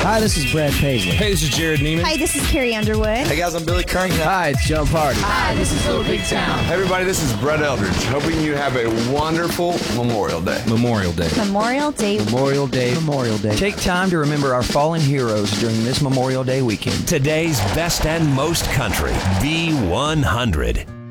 Hi, this is Brad Paisley. Hey, this is Jared Neiman. Hi, this is Carrie Underwood. Hey guys, I'm Billy Currington. Hi, it's John Party. Hi, this is Little Big Town. Hey everybody, this is Brett Eldridge. Hoping you have a wonderful Memorial Day. Memorial Day. Memorial Day. Memorial Day. Memorial Day. Take time to remember our fallen heroes during this Memorial Day weekend. Today's best and most country, V100.